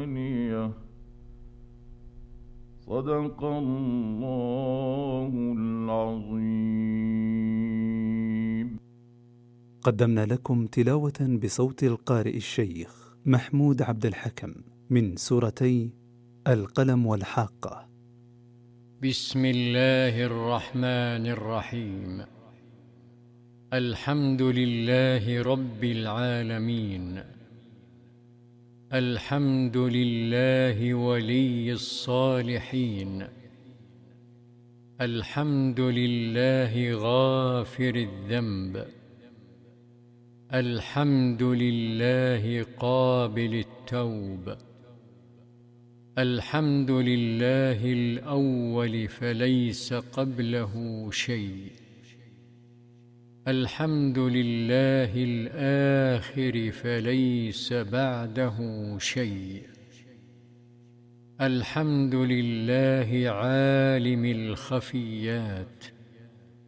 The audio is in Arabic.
ثمانية. صدق الله العظيم. قدمنا لكم تلاوة بصوت القارئ الشيخ محمود عبد الحكم من سورتي القلم والحاقة. بسم الله الرحمن الرحيم. الحمد لله رب العالمين. الحمد لله ولي الصالحين. الحمد لله غافر الذنب. الحمد لله قابل التوب. الحمد لله الأول فليس قبله شيء. الحمد لله الآخر فليس بعده شيء. الحمد لله عالم الخفيات.